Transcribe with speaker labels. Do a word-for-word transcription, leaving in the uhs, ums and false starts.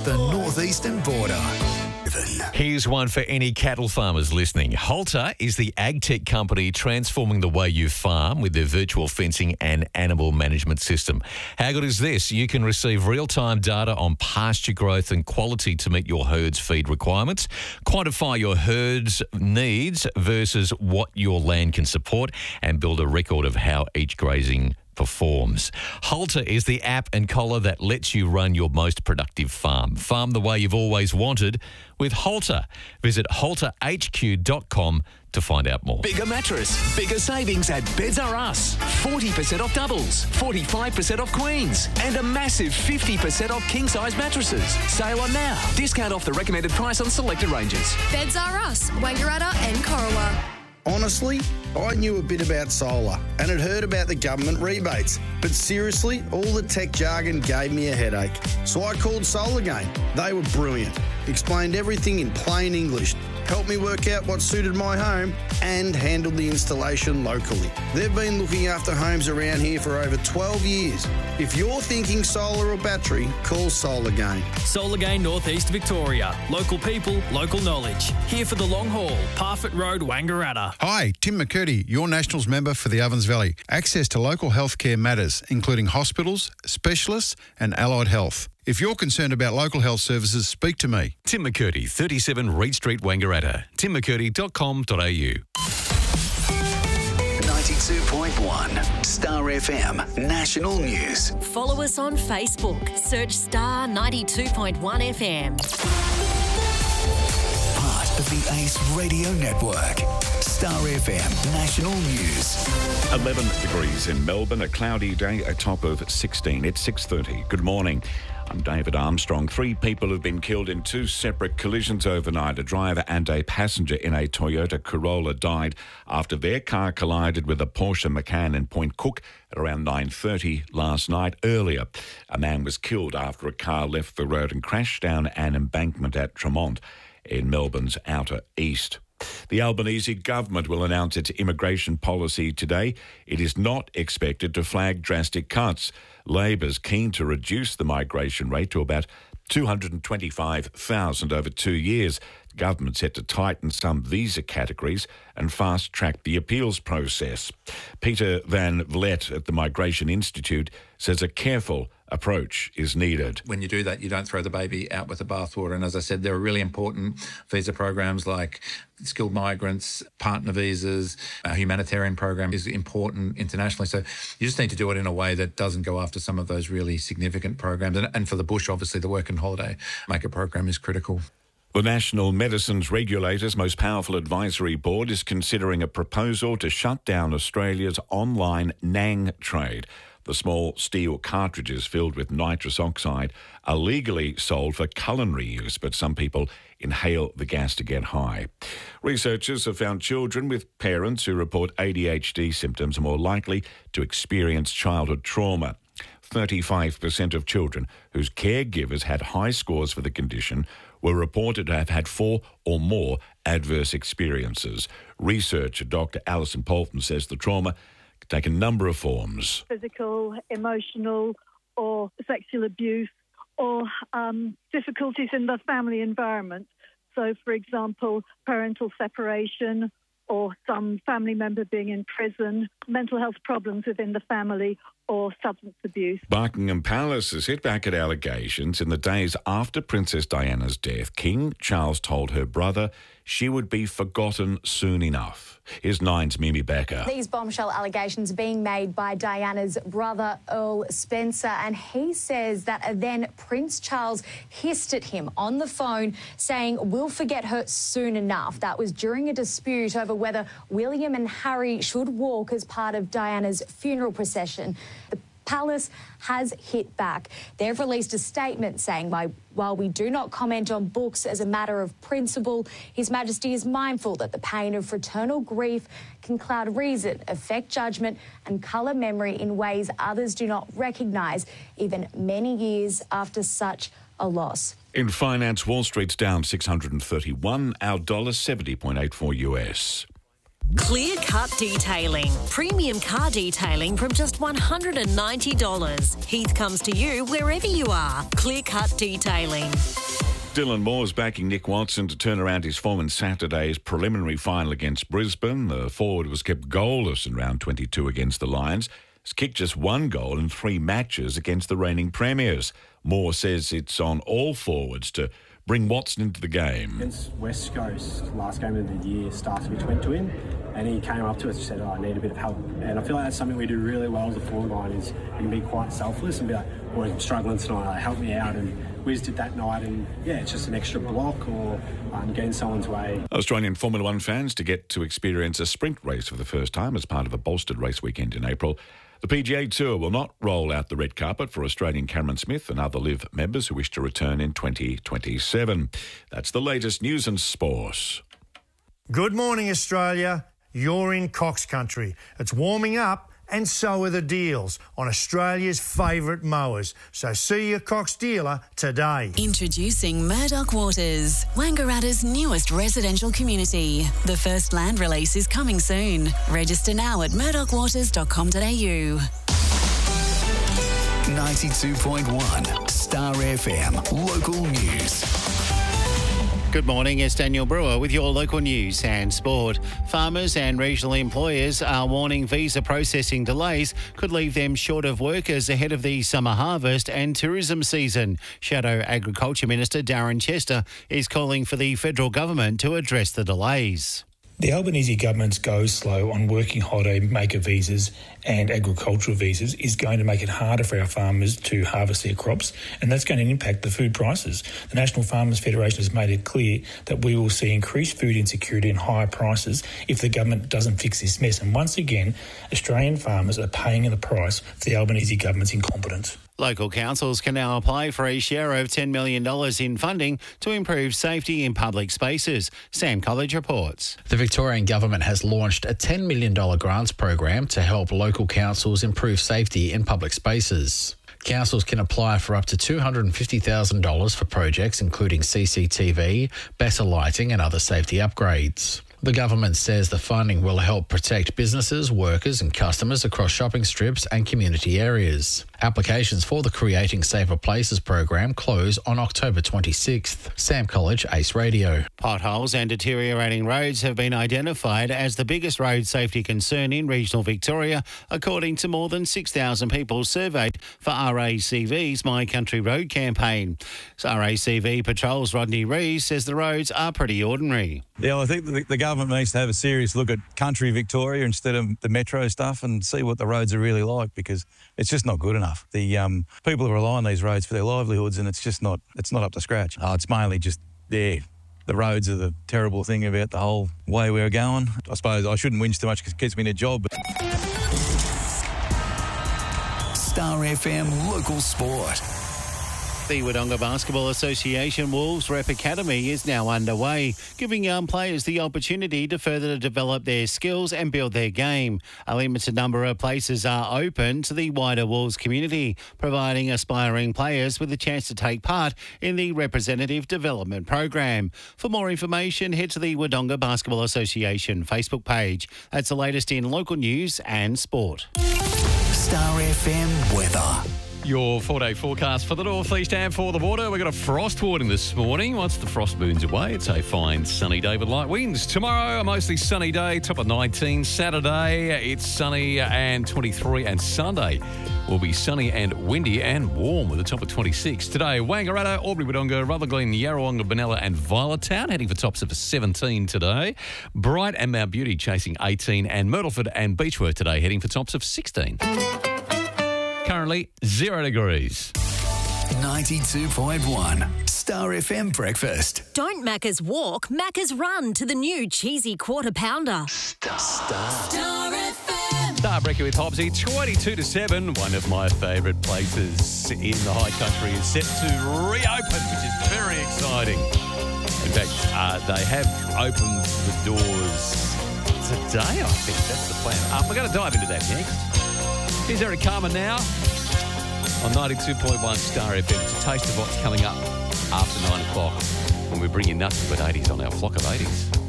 Speaker 1: the northeastern border.
Speaker 2: Here's one for any cattle farmers listening. Halter is the ag tech company transforming the way you farm with their virtual fencing and animal management system. How good is this? You can receive real-time data on pasture growth and quality to meet your herd's feed requirements, quantify your herd's needs versus what your land can support, and build a record of how each grazing performs. Halter is the app and collar that lets you run your most productive farm. Farm the way you've always wanted with Halter. Visit halter h q dot com to find out more.
Speaker 1: Bigger mattress, bigger savings at Beds R Us. forty percent off doubles, forty-five percent off queens, and a massive fifty percent off king-size mattresses. Sale on now. Discount off the recommended price on selected ranges.
Speaker 3: Beds R Us, Wangaratta and Corowa.
Speaker 4: Honestly, I knew a bit about solar and had heard about the government rebates. But seriously, all the tech jargon gave me a headache. So I called SolarGain. They were brilliant. Explained everything in plain English. Helped me work out what suited my home and handled the installation locally. They've been looking after homes around here for over twelve years. If you're thinking solar or battery, call SolarGain.
Speaker 5: SolarGain North East Victoria. Local people, local knowledge. Here for the long haul. Parfitt Road, Wangaratta.
Speaker 6: Hi, Tim McCurdy, your Nationals member for the Ovens Valley. Access to local healthcare matters, including hospitals, specialists and allied health. If you're concerned about local health services, speak to me.
Speaker 2: Tim McCurdy, thirty-seven Reed Street, Wangaratta. tim mccurdy dot com dot a u.
Speaker 1: ninety-two point one Star F M National News.
Speaker 3: Follow us on Facebook. Search Star ninety-two point one F M.
Speaker 1: Part of the Ace Radio Network. Star F M National News.
Speaker 7: eleven degrees in Melbourne, a cloudy day, a top of sixteen. It's six thirty. Good morning. I'm David Armstrong. Three people have been killed in two separate collisions overnight. A driver and a passenger in a Toyota Corolla died after their car collided with a Porsche Macan in Point Cook at around nine thirty last night. Earlier, a man was killed after a car left the road and crashed down an embankment at Tremont in Melbourne's outer east. The Albanese government will announce its immigration policy today. It is not expected to flag drastic cuts. Labor's keen to reduce the migration rate to about two hundred twenty-five thousand over two years. The government set to tighten some visa categories and fast-track the appeals process. Peter Van Vlet at the Migration Institute says a careful approach is needed.
Speaker 8: When you do that, you don't throw the baby out with the bathwater. And as I said, there are really important visa programs like skilled migrants, partner visas, a humanitarian program is important internationally. So you just need to do it in a way that doesn't go after some of those really significant programs. And, and for the bush, obviously, the work and holiday maker program is critical.
Speaker 7: The National Medicines Regulator's most powerful advisory board is considering a proposal to shut down Australia's online Nang trade. The small steel cartridges filled with nitrous oxide are legally sold for culinary use, but some people inhale the gas to get high. Researchers have found children with parents who report A D H D symptoms are more likely to experience childhood trauma. thirty-five percent of children whose caregivers had high scores for the condition were reported to have had four or more adverse experiences. Researcher Doctor Alison Polton says the trauma can take a number of forms.
Speaker 9: Physical, emotional, or sexual abuse, or um, difficulties in the family environment. So, for example, parental separation, or some family member being in prison, mental health problems within the family, or substance abuse.
Speaker 7: Buckingham Palace has hit back at allegations. In the days after Princess Diana's death, King Charles told her brother she would be forgotten soon enough. Here's Nine's Mimi Becker.
Speaker 10: These bombshell allegations being made by Diana's brother, Earl Spencer, and he says that then Prince Charles hissed at him on the phone saying, "We'll forget her soon enough." That was during a dispute over whether William and Harry should walk as part of Diana's funeral procession. The Palace has hit back. They've released a statement saying, while we do not comment on books as a matter of principle, His Majesty is mindful that the pain of fraternal grief can cloud reason, affect judgment and colour memory in ways others do not recognise, even many years after such a loss.
Speaker 7: In finance, Wall Street's down six hundred thirty-one, our dollar seventy point eight four U S.
Speaker 3: Clear Cut Detailing. Premium car detailing from just one hundred ninety dollars. Heath comes to you wherever you are. Clear Cut Detailing.
Speaker 7: Dylan Moore's backing Nick Watson to turn around his form in Saturday's preliminary final against Brisbane. The forward was kept goalless in round twenty-two against the Lions. He's kicked just one goal in three matches against the reigning premiers. Moore says it's on all forwards to bring Watson into the game.
Speaker 11: Against West Coast, last game of the year, starts we went to him, and he came up to us and said, oh, I need a bit of help. And I feel like that's something we do really well as a forward line, is we can be quite selfless and be like, boys, I'm struggling tonight, like, help me out. And Wiz did that night, and yeah, it's just an extra block or um, getting someone's way.
Speaker 7: Australian Formula One fans to get to experience a sprint race for the first time as part of a bolstered race weekend in April. The P G A Tour will not roll out the red carpet for Australian Cameron Smith and other Live members who wish to return in twenty twenty-seven. That's the latest news and sport.
Speaker 12: Good morning, Australia. You're in Cox Country. It's warming up, and so are the deals on Australia's favourite mowers. So see your Cox dealer today.
Speaker 13: Introducing Murdoch Waters, Wangaratta's newest residential community. The first land release is coming soon. Register now at murdoch waters dot com dot a u.
Speaker 1: ninety-two point one Star F M Local News.
Speaker 14: Good morning, it's Daniel Brewer with your local news and sport. Farmers and regional employers are warning visa processing delays could leave them short of workers ahead of the summer harvest and tourism season. Shadow Agriculture Minister Darren Chester is calling for the federal government to address the delays.
Speaker 15: The Albanese government's go slow on working holiday maker visas and agricultural visas is going to make it harder for our farmers to harvest their crops, and that's going to impact the food prices. The National Farmers Federation has made it clear that we will see increased food insecurity and higher prices if the government doesn't fix this mess. And once again, Australian farmers are paying the price for the Albanese government's incompetence.
Speaker 14: Local councils can now apply for a share of ten million dollars in funding to improve safety in public spaces. Sam College reports.
Speaker 16: The Victorian Government has launched a ten million dollars grants program to help local councils improve safety in public spaces. Councils can apply for up to two hundred fifty thousand dollars for projects including C C T V, better lighting and other safety upgrades. The government says the funding will help protect businesses, workers and customers across shopping strips and community areas. Applications for the Creating Safer Places program close on October twenty-sixth. Sam College, Ace Radio.
Speaker 14: Potholes and deteriorating roads have been identified as the biggest road safety concern in regional Victoria, according to more than six thousand people surveyed for R A C V's My Country Road campaign. R A C V Patrol's Rodney Rees says the roads are pretty ordinary.
Speaker 17: Yeah, well, I think the, the government needs to have a serious look at country Victoria instead of the metro stuff and see what the roads are really like, because it's just not good enough. The um, people rely on these roads for their livelihoods, and it's just not it's not up to scratch. Oh, it's mainly just, yeah, the roads are the terrible thing about the whole way we're going. I suppose I shouldn't whinge too much because it keeps me in a job. But...
Speaker 1: Star F M Local Sport.
Speaker 14: The Wodonga Basketball Association Wolves Rep Academy is now underway, giving young players the opportunity to further develop their skills and build their game. A limited number of places are open to the wider Wolves community, providing aspiring players with a chance to take part in the Representative Development Program. For more information, head to the Wodonga Basketball Association Facebook page. That's the latest in local news and sport.
Speaker 1: Star F M weather.
Speaker 2: Your four-day forecast for the North East and for the water. We've got a frost warning this morning. Once the frost moves away, it's a fine sunny day with light winds. Tomorrow, a mostly sunny day, top of nineteen. Saturday, it's sunny and twenty-three. And Sunday will be sunny and windy and warm with a top of twenty-six. Today, Wangaratta, Albury Wodonga, Rutherglen, Yarrawonga, Benalla and Violet Town heading for tops of seventeen today. Bright and Mount Beauty chasing eighteen. And Myrtleford and Beechworth today heading for tops of sixteen. Currently, zero degrees.
Speaker 1: ninety-two point one Star F M Breakfast.
Speaker 3: Don't Macca's walk, Macca's run to the new cheesy quarter pounder.
Speaker 1: Star. Star.
Speaker 3: Star F M.
Speaker 2: Starbreaker with Hobbsy, twenty-two to seven. One of my favourite places in the high country is set to reopen, which is very exciting. In fact, uh, they have opened the doors today, I think. That's the plan. Uh, we're going to dive into that next. Here's Eric Carmen now on ninety-two point one Star F M. It's a taste of what's coming up after nine o'clock when we bring you nothing but eighties on our flock of eighties.